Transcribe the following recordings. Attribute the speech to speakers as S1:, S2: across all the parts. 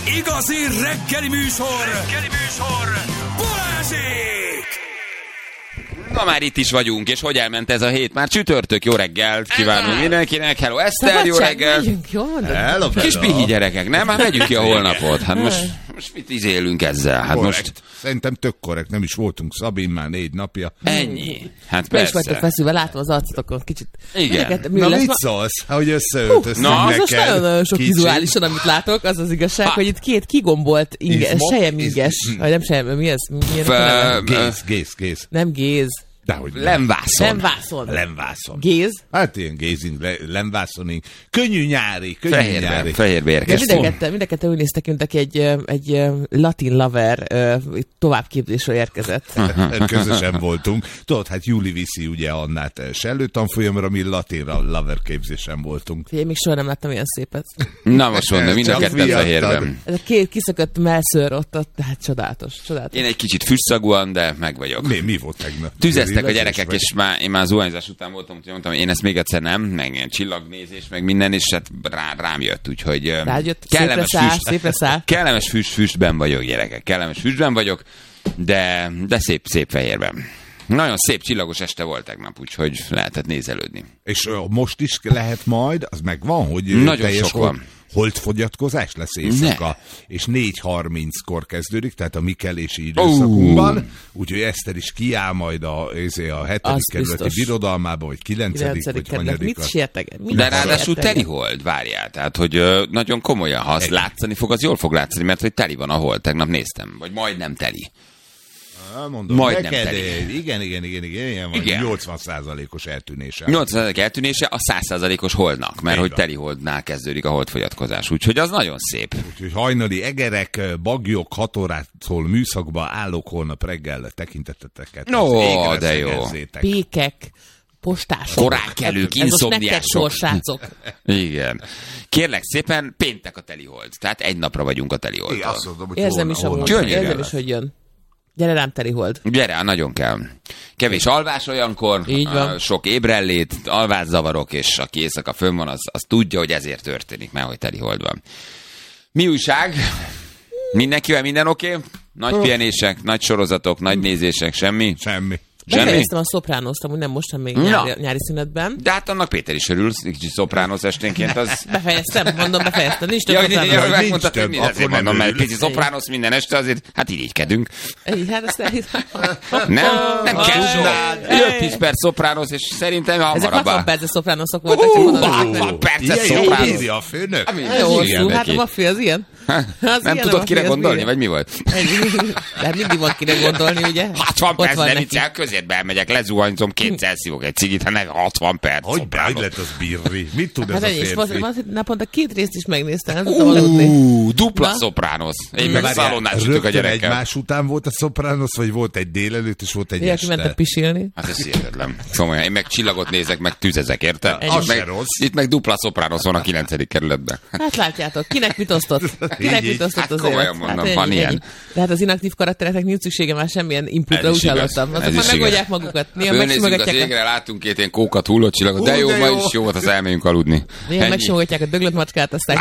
S1: Igazi reggeli műsor! Balázsék!
S2: Na már itt is vagyunk, és hogy elment ez a hét? Már csütörtök, jó reggelt kívánunk mindenkinek. Hello Eszter, jó reggel.
S3: Hello,
S2: Kis pihi gyerekek, nem? Hát vegyük ki a holnapot. Hát most mit izélünk ezzel? Hát most...
S3: Szerintem tök korrekt, nem is voltunk Szabin már 4 napja.
S2: Ennyi. Hát
S4: Be is vagytok
S2: persze.
S4: feszülve, látom az arcotokon kicsit.
S2: Igen.
S3: Na mit szólsz, hogy összeöltöztünk
S2: na,
S4: Az most
S3: neked?
S4: nagyon sok
S3: Kicsit.
S4: vizuálisan, amit látok, az az igazság, hogy itt két kigombolt
S3: Izmok?
S4: sejeminges, vagy nem sejem, mi ez?
S3: Géz.
S4: Nem géz.
S3: Dehogy
S2: Lemvászon.
S4: Nem vászon.
S3: Lemvászon.
S4: Géz.
S3: Hát ilyen gézing, lemvászoning. Könnyű nyári.
S2: Fehérbe
S4: De
S2: érkeztünk.
S4: mind a ketten úgy néztek, mint aki egy latin lover továbbképzésről érkezett.
S3: Közösen voltunk. Tudod, hát Júli viszi ugye Annát sellő tanfolyamra, mi latinra lover képzésen voltunk.
S4: Én még soha nem láttam ilyen szépet.
S2: Na most mondom, mind a
S3: Csak
S2: ketten
S3: miattad.
S2: fehérben.
S4: Ez a két kiszökött melszőr ott, tehát csodálatos.
S2: Én egy kicsit füstszagúan, de meg vagyok.
S3: Mi volt tegnap?
S2: Tüzeztek a
S3: Illetve
S2: gyerekek,
S3: vagy.
S2: és én már zuhanyzás után voltam, úgyhogy mondtam, hogy én ezt még egyszer nem, meg ilyen csillagnézés, meg minden, és hát rám jött, úgyhogy
S4: Rájött, szépre száll.
S2: kellemes füstben vagyok, gyerekek, kellemes füstben vagyok, de szép fehérben. Nagyon szép csillagos este volt tegnap, úgyhogy lehetett nézelődni.
S3: És most is lehet majd, az megvan, hogy
S2: Nagyon
S3: teljes
S2: sok van.
S3: holdfogyatkozás lesz éjszaka, és 4:30-kor kezdődik, tehát a mikelési időszakunkban, úgyhogy Eszter is kiáll majd a 7. kerületi
S4: biztos.
S3: birodalmába, vagy 9. vagy
S4: kerület. Mit
S3: 10.
S4: sérteget?
S2: De ráadásul teli hold, várjál, tehát hogy nagyon komolyan, ha azt látszani fog, az jól fog látszani, mert hogy teli van a hold, tegnap néztem, vagy majdnem teli.
S3: Mondom,
S2: Majdnem
S3: neked,
S2: teli.
S3: igen, ilyen van,
S2: Igen.
S3: 80%-os eltűnése.
S2: 80% eltűnése a 100%-os holdnak, mert
S3: Így
S2: hogy
S3: van.
S2: teli holdnál kezdődik a holdfogyatkozás, úgyhogy az nagyon szép.
S3: Úgyhogy hajnali egerek, bagyok, 6 órától műszakba állok holnap reggel tekinteteket.
S2: No,
S3: az égre
S2: de jó.
S3: szegezzétek.
S4: Pékek, postások.
S2: Koránkelők,
S4: Ez most nektek
S2: inszomniások.
S4: sor, srácok.
S2: Igen. Kérlek szépen, péntek a teli hold, tehát egy napra vagyunk a teli
S3: Én
S2: holdtól.
S3: azt mondom, hogy
S4: Érzem is
S3: holnap-
S4: amúgy.
S2: Gyönyörű
S4: Érzem
S2: lesz.
S4: is, hogy jön. Gyere rám, teli hold.
S2: Gyere, nagyon kell. Kevés alvás olyankor,
S4: Így van.
S2: sok ébrellét, alvászavarok, és aki éjszaka fönn van, az tudja, hogy ezért történik, mert hogy teli hold van. Mi újság? Mindenkivel minden oké? Nagy pihenések, nagy sorozatok, nagy nézések, semmi?
S3: Semmi.
S2: Semmi?
S4: Befejeztem a Sopranost, úgy nem most, hanem még
S2: Na.
S4: nyári szünetben.
S2: De hát annak Péter is örül, kicsit szopránosz esténként, az...
S4: Befejeztem, nincs több
S2: Ja,
S4: Sopranos.
S2: ja,
S3: nincs
S2: megmondtad,
S3: több,
S2: hogy mi azért
S3: akkor nem
S2: mondom, mert
S3: örül.
S2: kicsit szopránosz minden este, azért hát irigykedünk.
S4: Hát ezt
S2: Nem kell soha. 5-10 perc szopránosz, és szerintem
S4: Ezek
S2: hamarabb.
S4: 60 perces szopránozok voltak, csak mondom, hogy
S2: 60 percet
S3: Ilyen
S2: szopránosz.
S3: írja a főnök.
S4: jó
S2: Igen,
S4: hosszú, hát
S2: neki.
S4: a mafia az ilyen. Az
S2: Nem
S4: ilyen, a
S2: tudod kire
S4: mafia, az
S2: gondolni,
S4: milyen.
S2: vagy mi volt?
S4: De mindig van kire gondolni, ugye?
S2: 60
S4: Ott
S2: perc,
S4: van
S2: nem
S4: neki.
S2: viccel, közérbe elmegyek, lezuhanyzom, kétszer szívok egy cigit, hanem 60 perc.
S3: Hogy
S2: szopránosz.
S3: lett az birri? Mit tud
S4: Hát
S3: ez a
S4: ennyi, és
S3: férfi?
S4: naponta 2 részt is megnéztem, nem tudtam aludni.
S2: Dupla
S4: Na?
S2: szopránosz. Én meg szalonnát sütök a
S3: Rögtön
S2: gyerekkel.
S3: egymás után volt a Sopranos, vagy volt egy délelőtt, és volt egy
S4: Ilyet mentek
S3: este?
S4: pisilni.
S2: Hát ez hihetetlen. Komolyan, én meg csillagot nézek, meg tüzezek, érted?
S3: Az
S2: Meg-
S3: se rossz.
S2: Itt meg dupla szopránosz van a 9. kerületben.
S4: Hát látjátok, kinek mit osztott? Kinek
S3: Így,
S4: mit osztott
S2: hát
S4: az
S2: komolyan
S4: élet?
S2: mondom,
S4: ennyi,
S2: van ilyen.
S4: ennyi. De hát az inaktív karaktereknek nincs szüksége már semmilyen inputra,
S2: Ez is
S4: úgy
S2: igaz.
S4: hallottam.
S2: Ez
S4: Azok
S2: is
S4: már
S2: igaz.
S4: megoldják magukat. Néha
S2: Fölnézzünk az
S4: megsimogatják
S2: égre, látunk két ilyen kókat hullott csillagot, de jó,
S3: de
S2: ma
S3: jó.
S2: is jó volt, az elmegyünk aludni.
S4: Néha
S2: Ennyi.
S4: megsimogatják a döglött macskát, aztán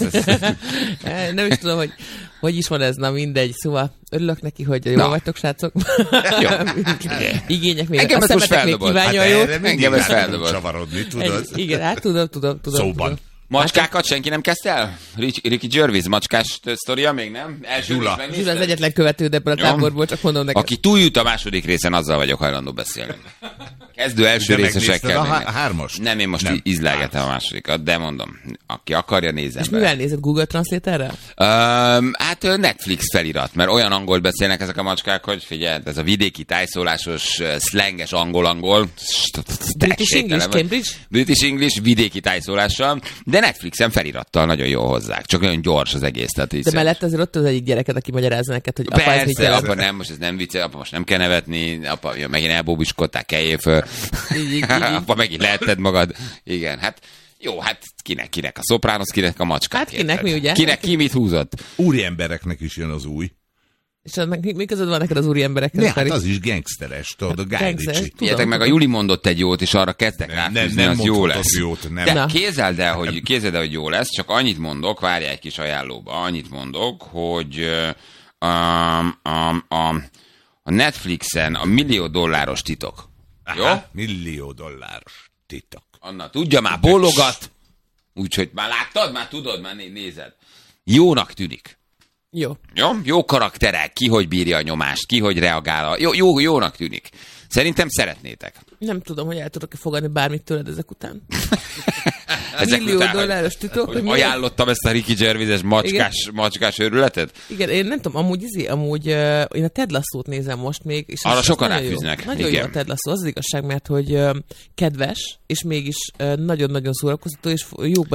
S4: nem is tudom, hogy is van ez, na mindegy. Szóval örülök neki, hogy
S2: Na.
S4: jól vagytok, srácok.
S2: Jó.
S4: Igények még.
S2: Engem
S4: A
S2: ez most
S4: szemetek még
S2: feldobott.
S4: kívánja a
S3: Hát
S4: jót.
S3: erre mindig
S2: Engem ez
S3: rá tudunk
S2: feldobott.
S3: csavarodni,
S4: Ennyi.
S3: tudod?
S4: Igen, hát tudom.
S3: Szóban.
S2: Macskákat senki nem kezdte el? Ricky Gervais macskás sztoria még nem? Első
S3: Gyula.
S2: részt megnézted?
S4: Zsula az egyetlen követőd ebből a
S2: Jó.
S4: táborból, csak mondom neked.
S2: Aki túljut a második részen, azzal vagyok hajlandó beszélni. Kezdő első
S3: De
S2: részesekkel.
S3: megnézted a
S2: még nem.
S3: hármast?
S2: Nem, én most
S3: Nem.
S2: ízlelgetem a másodikat, de mondom, aki akarja, nézzen
S4: És
S2: be.
S4: mivel nézed, Google Translate-erre?
S2: Hát Netflix felirat, mert olyan angolt beszélnek ezek a macskák, hogy figyelj, ez a vidéki tájszólásos, szlenges angol-angol.
S4: British English, Cambridge?
S2: British English, vidéki tájszólással, de Netflixen felirattal nagyon jól hozzák. Csak olyan gyors az egész. Tehát így
S4: De mellett azért ott az egyik gyereked, aki magyarázza neked, hogy apa, ez mit
S2: persze,
S4: jelent.
S2: apa nem, most ez nem vicce, apa most nem kell nevetni, apa jön, megint elbóbiskodták, keljél föl.
S4: Így.
S2: Apa megint lehetted magad. Igen, hát jó, hát kinek a szopránosz, kinek a macskák.
S4: Hát kinek
S2: érted?
S4: mi, ugye?
S2: Ki mit húzott?
S3: Úri embereknek is jön az új.
S4: És mi között van neked az úri emberekhez?
S3: Ne, hát az is gangsteres, tudod, a Guy Ritchie.
S2: Figyeljetek meg, a Juli mondott egy jót, és arra kezdtek ráfűzni, az jó lesz.
S3: Jót, nem.
S2: De képzeld el, hogy jó lesz, csak annyit mondok, várjál egy kis ajánlóba, annyit mondok, hogy a Netflixen a $1 millió titok. Jó?
S3: $1 millió titok.
S2: Anna, tudja, már bólogat, úgyhogy már láttad, már tudod, már nézed. Jónak tűnik. Jó karakterek, ki hogy bírja a nyomást, ki hogy reagál. Jónak tűnik. Szerintem szeretnétek.
S4: Nem tudom, hogy el tudok-e fogadni bármit tőled ezek után.
S2: $1 millió
S4: titok.
S2: Hogy ajánlottam ezt a Ricky Gervais-es macskás őrületet?
S4: Igen, én nem tudom, amúgy én a Ted Lasso-t nézem most még. És
S2: arra sokan ráfűznek.
S4: Nagyon jó a Ted Lasso, az igazság, mert hogy kedves, és mégis nagyon-nagyon szórakoztató, és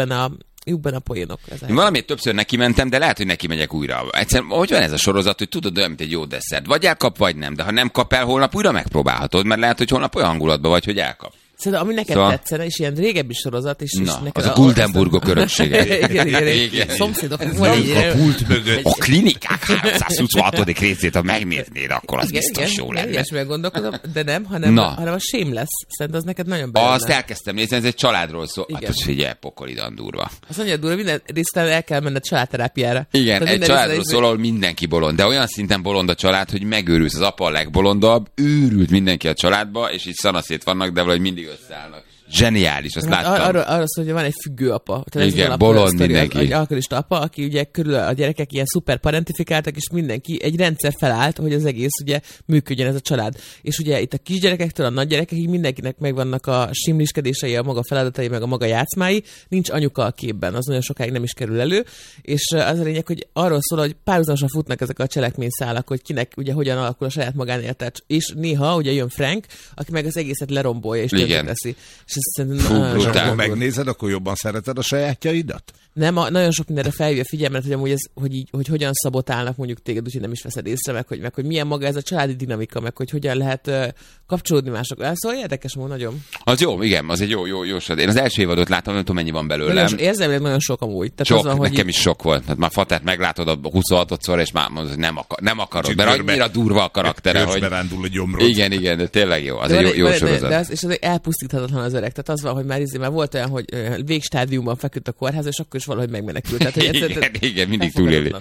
S4: jók benne a poénok.
S2: Én valamiért többször neki mentem, de lehet, hogy neki megyek újra. Egyszerűen, hogy van ez a sorozat, hogy tudod, olyan, mint egy jó desszert. Vagy elkap, vagy nem. De ha nem kap el, holnap újra megpróbálhatod, mert lehet, hogy holnap olyan hangulatban vagy, hogy elkap.
S4: Szerintem, ami neked tetszene, és ilyen régebbi sorozat, és
S2: az a Guldenburgok öröksége.
S4: Igen. Szomszédok.
S3: A pult mögött.
S2: A klinikák 326. részét, ha megnéznéd, akkor az biztos jó lenne.
S4: Ilyesmivel gondolkodom, de nem, hanem a Shameless. Szerintem az neked nagyon bejönne.
S2: Azt elkezdtem nézni, ez egy családról szól. Hát az figyelj, pokolidan durva.
S4: Az annyira durva, minden részben el kell menned családterápiára.
S2: Igen, egy családról szól, ahol mindenki bolond, de olyan szinten bolond a család, hogy megőrülsz. Az apa a legbolondabb, őrült mindenki a családba, és így szanaszét vannak, de valahogy mindig összeállnak. Zseniális, azt láttam.
S4: Arra szól, hogy van egy függő apa.
S2: Igen, bolond mindenki.
S4: Egy alkoholista apa, aki ugye körül a gyerekek ilyen szuper parentifikáltak, és mindenki egy rendszer felállt, hogy az egész ugye működjön ez a család. És ugye itt a kisgyerekektől a nagygyerekekig mindenkinek megvannak a simliskedései, a maga feladatai, meg a maga játszmái. Nincs anyuka a képben, az nagyon sokáig nem is kerül elő. És az a lényeg, hogy arról szól, hogy párhuzamosan futnak ezek a cselekményszálak, hogy kinek ugye hogyan alakul a saját magánélete. És néha ugye jön Frank, aki meg az egészet lerombolja és tönkreteszi.
S3: És akkor megnézed, akkor jobban szereted a sajátjaidat?
S4: Nem, nagyon sok mindenre felhívja a figyelmet, hogy amúgy ez, hogy hogyan szabotálnak mondjuk téged, úgyhogy nem is veszed észre, meg hogy milyen maga ez a családi dinamika, meg hogy hogyan lehet kapcsolódni másokkal. Szóval érdekes, amúgy nagyon.
S2: Az jó, igen, az egy jó sorozat. Én az első évadot láttam, nem tudom, mennyi van belőle.
S4: Érzelmileg nagyon sok amúgy. Tehát
S2: sok,
S4: az van, hogy
S2: nekem is sok volt. Hát már Fatát meglátod a 26-szor, és már nem akarod, mert annyira durva a karaktere, hogy...
S3: rándul a gyomrod.
S2: Igen, de tényleg jó. Az egy jó sorozat.
S4: És az elpusztíthatatlan az öreg. Tehát az van, hogy már volt olyan, hogy végstádiumban feküdt a kórház, és akkor is valahogy megmenekült. Tehát,
S2: igen, mindig túléli.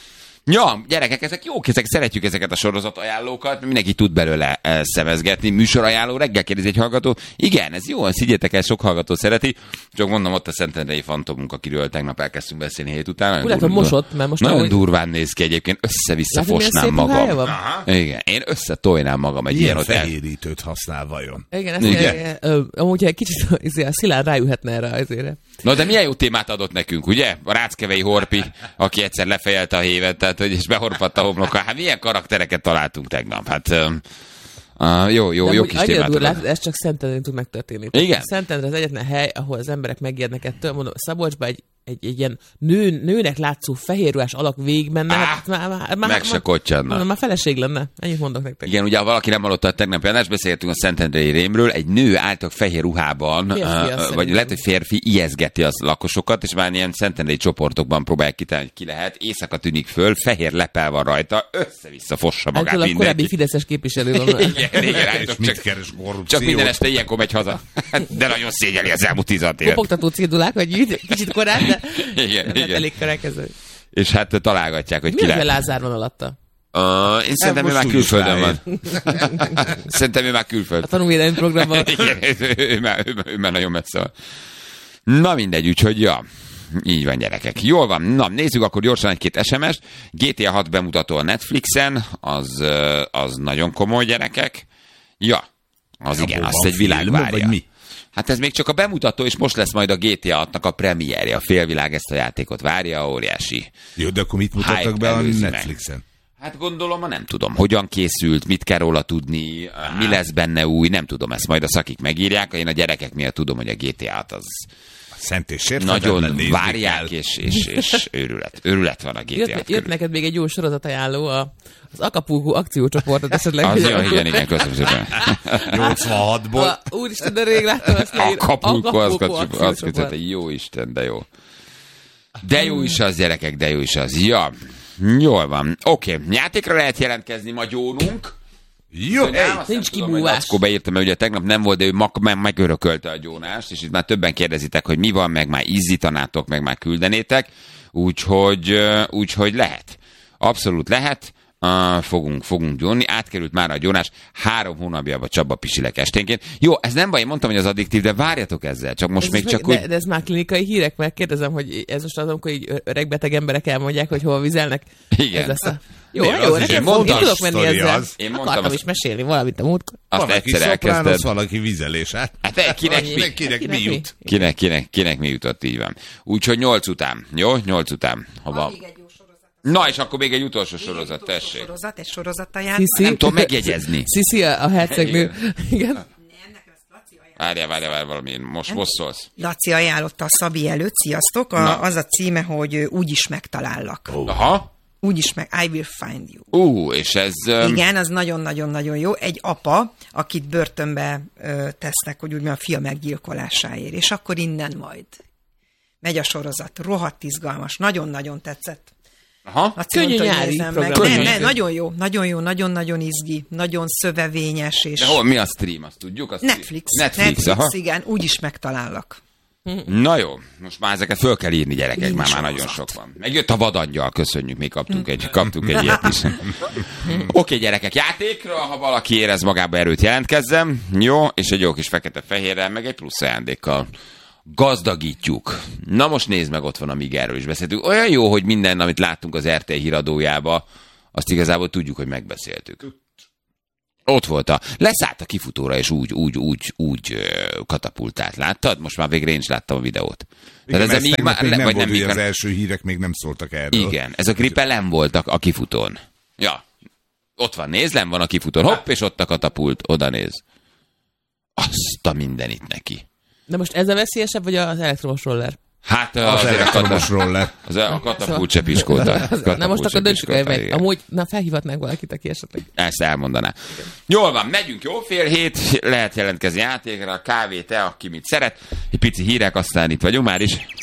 S2: Ja, gyerekek, ezek jók, szeretjük ezeket a sorozat ajánlókat, mindenki tud belőle szemezgetni. Műsorajánló, reggel kérdezi egy hallgató. Igen, ez jó, szigyetek el, sok hallgató szereti. Csak mondom, ott a Szentendrei Fantomunk, akiről tegnap elkezdtünk beszélni hét után.
S4: Nagyon mosott, mert most
S2: nagyon durván néz ki egyébként, össze-vissza fosnám magam. Igen, én összetojnám magam egy ilyen hotel.
S3: Fehérítőt használ vajon?
S4: Igen, amúgy egy kicsit a Szilárd rájöhetne erre azért.
S2: Na de milyen jó témát adott nekünk, ugye? A Ráckevei Horpi, aki egyszer lefejelte a hévet, és behorpadt a homloka. Hát milyen karaktereket találtunk tegnap? Hát jó kis témát adott.
S4: Ez csak Szentendrén tud megtörténni.
S2: Igen.
S4: Szentendre az egyetlen hely, ahol az emberek megijednek ettől. Mondom, Szabolcsban egy ilyen nőnek látszó fehérruhás alak végigmenne.
S2: Meg se kottyanna.
S4: Már feleség lenne. Ennyit mondok nektek.
S2: Igen, ugye valaki nem hallotta a tegnapi adást, beszéltünk a Szentendrei rémről. Egy nő álltak fehér ruhában, vagy lehet, hogy férfi ijeszgeti az lakosokat, és már ilyen szentendrei csoportokban próbálják kitalálni, hogy ki lehet. Éjszaka tűnik föl, fehér lepel van rajta, össze-vissza fossa magát mindenki.
S4: A korábbi fideszes képviselő van.
S2: Igen, csak minden este ilyenkor megy haza. De nagyon szégyeli az elmúlt 16 évet.
S4: Kopogtató cédulák, vagy kicsit korán, de
S2: igen.
S4: elég kerekező.
S2: És hát találgatják, hogy ki lehet.
S4: Mi Lázár van alatta?
S2: Én szerintem ő már külföldön van. Szerintem ő már külföld.
S4: A tanulvédelmi programban.
S2: ő már nagyon messze van. Na mindegy, úgyhogy ja. Így van, gyerekek. Jól van. Na, nézzük akkor gyorsan egy-két SMS-t. GTA 6 bemutató a Netflixen, az nagyon komoly, gyerekek. Ja, az igen, azt egy világ várja. Hát ez még csak a bemutató, és most lesz majd a GTA 6-nak a premierje. A félvilág ezt a játékot várja, óriási.
S3: Jó, de akkor mit mutattak be a Netflixen?
S2: Hát gondolom, nem tudom, hogyan készült, mit kell róla tudni, mi lesz benne új, nem tudom, ezt majd a szakik megírják. Én a gyerekek miatt tudom, hogy a GTA 6 az
S3: szent és
S2: nagyon várják, és őrület van a GTA.
S4: Jött neked még egy jó sorozatajánló, az Acapulco akciócsoportot esetleg.
S2: Az jó, igen, köszönöm szépen.
S3: 86-ból.
S4: Úristen, de rég láttam azt.
S2: Acapulco akciócsoport. Jó Isten, de jó. De jó is az, gyerekek, de jó is az. Ja. Jól van. Oké. Játékra lehet jelentkezni, ma gyónunk.
S3: Jó,
S4: nincs kibúvás.
S2: Akkor beírtam, mert ugye tegnap nem volt, de ő megörökölte a gyónást, és itt már többen kérdezitek, hogy mi van, meg már izzítanátok, meg már küldenétek. Úgyhogy lehet. Abszolút lehet. Fogunk gyónni. Átkerült már a gyónás 3 hónapjába Csaba pisilek esténként. Jó, ez nem baj, én mondtam, hogy az addiktív, de várjatok ezzel. Csak most még csak úgy...
S4: De ez már klinikai hírek, mert kérdezem, hogy ez most az, amikor így öregbeteg emberek elmondják, hogy hol vizelnek.
S2: Igen.
S4: Ez lesz a... Jó, nekem én tudok menni ezzel.
S3: Én
S4: akartam is mesélni valamit a múltkor.
S2: Azt egyszer elkezdted.
S3: Valaki vizelésát.
S2: Hát
S3: kinek mi jut?
S2: Kinek mi jutott, így van. Úgyhogy 8 után. Jó? 8 után. Hova? Na, és akkor még egy utolsó sorozat, tessék.
S5: Egy sorozattal játszani.
S2: Nem tudom megjegyezni.
S4: Sziszi, a hercegnő. Igen.
S2: Várjál, valami, most szólsz.
S5: Laci ajánlotta a Szabi előtt, sziasztok. Az a címe, hogy Úgyis megtalállak.
S2: Aha.
S5: Úgyis I will find you.
S2: És ez...
S5: Igen, az nagyon-nagyon-nagyon jó. Egy apa, akit börtönbe tesznek, hogy úgy a fia meggyilkolásáért. És akkor innen majd megy a sorozat. Rohadt izgalmas. Nagyon-nagyon tetszett.
S2: Aha.
S4: Könnyű nyári program.
S5: Nagyon jó, nagyon-nagyon izgi, nagyon szövevényes. És
S2: de hol, mi a stream, azt tudjuk? Netflix, aha.
S5: Igen, Úgyis megtalállak.
S2: Na jó, most már ezeket föl kell írni, gyerekek, már nagyon sok van. Megjött a vadangyal, köszönjük, mi kaptunk egy ilyet is. Oké, gyerekek, játékra, ha valaki érez magába erőt, jelentkezzem. Jó, és egy jó kis fekete-fehérrel, meg egy plusz ajándékkal gazdagítjuk. Na most nézd meg, ott van, amíg erről is beszéltünk. Olyan jó, hogy minden, amit láttunk az RTL híradójába, azt igazából tudjuk, hogy megbeszéltük. Ott volt leszállt a kifutóra, és úgy katapultált. Láttad? Most már végre én is láttam a videót.
S3: Igen, ez még nem volt, hogy az első hírek még nem szóltak erről.
S2: Igen, ez a grippel voltak a kifutón. Ja, ott van, nézd, van a kifutón. Hopp, és ott a katapult, oda néz. Azt a mindenit neki.
S4: De most ez a veszélyesebb, vagy az elektromos roller?
S3: Hát az elektromos roller.
S2: A katapult se piskolta.
S4: Na most akkor döntsük el meg. Amúgy, felhívhatnánk valakit, aki esetleg.
S2: Ezt elmondaná. Jól van, megyünk, jó? 6:30, lehet jelentkezni játékra, kávé, te, aki mit szeret. Egy pici hírek, aztán itt vagyunk már is.